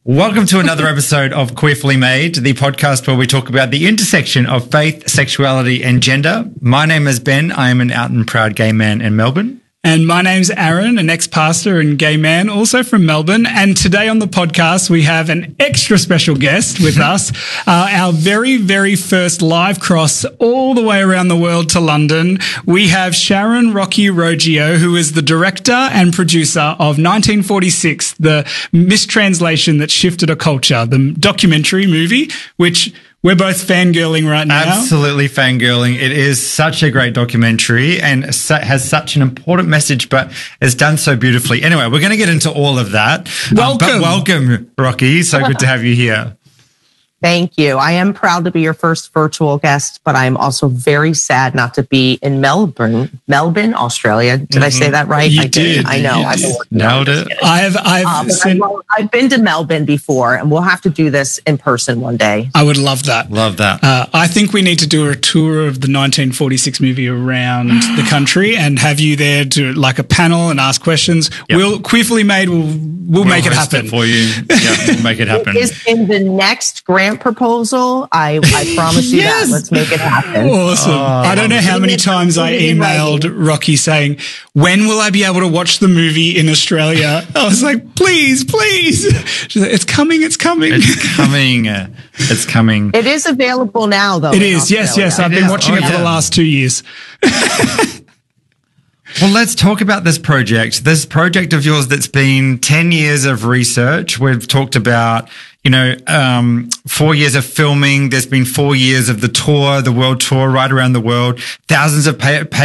Welcome to another episode of Queerfully Made, the podcast where we talk about the intersection of faith, sexuality, and gender. My name is Ben. I am an out and proud gay man in Melbourne. And my name's Aaron, an ex-pastor and gay man, also from Melbourne. And today on the podcast, we have an extra special guest with us, our very, very first live cross all the way around the world to London. We have Sharon Rocky Roggio, who is the director and producer of 1946, the mistranslation that shifted a culture, the documentary movie, which we're both fangirling right now. Absolutely fangirling. It is such a great documentary and has such an important message, but it's done so beautifully. Anyway, we're going to get into all of that. Welcome. Welcome, Rocky. So good to have you here. Thank you. I am proud to be your first virtual guest, but I'm also very sad not to be in Melbourne, Australia. Did I say that right? You did. I know. Yes. Nailed it. I've been to Melbourne before, and we'll have to do this in person one day. I would love that. Love that. I think we need to do a tour of the 1946 movie around the country and have you there to like a panel and ask questions. Yep. We'll Queerfully Made. We'll make it host happen it for you. Yeah, we'll make it happen. It is in the next grant proposal. I promise you Yes. that. Let's make it happen. Awesome. I don't know how many times I emailed Rocky saying, when will I be able to watch the movie in Australia? I was like, please. She's like, it's coming. It's coming. It's coming. It is available now, though. It is. Yes. I've been watching it for the last 2 years. Well, let's talk about this project of yours that's been 10 years of research. We've talked about, 4 years of filming. There's been 4 years of the tour, the world tour right around the world, thousands of